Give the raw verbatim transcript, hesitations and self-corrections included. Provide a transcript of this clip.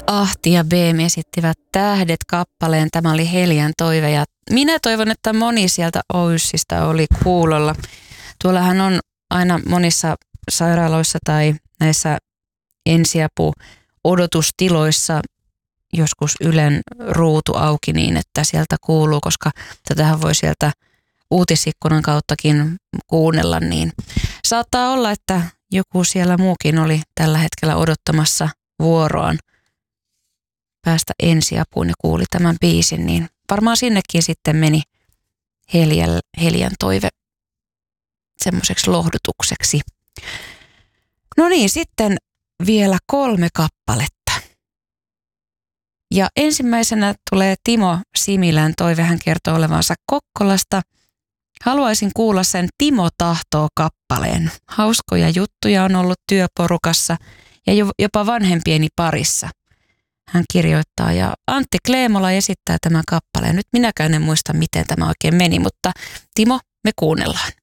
Ahti ja Beem esittivät Tähdet-kappaleen. Tämä oli Helian toive ja minä toivon, että moni sieltä Oyssistä oli kuulolla. Tuollahan on aina monissa sairaaloissa tai näissä ensiapu-odotustiloissa joskus Ylen ruutu auki niin, että sieltä kuuluu, koska tätähän voi sieltä uutisikkunan kauttakin kuunnella, niin saattaa olla, että joku siellä muukin oli tällä hetkellä odottamassa vuoroaan päästä ensiapuun ja kuuli tämän biisin, niin varmaan sinnekin sitten meni Helian, Helian toive semmoiseksi lohdutukseksi. No niin, sitten vielä kolme kappaletta. Ja ensimmäisenä tulee Timo Similän toive. Hän kertoo olevansa Kokkolasta. Haluaisin kuulla sen Timo tahtoo -kappaleen. Hauskoja juttuja on ollut työporukassa ja jopa vanhempieni parissa. Hän kirjoittaa ja Antti Kleemola esittää tämän kappaleen. Nyt minäkään en muista, miten tämä oikein meni, mutta Timo, me kuunnellaan.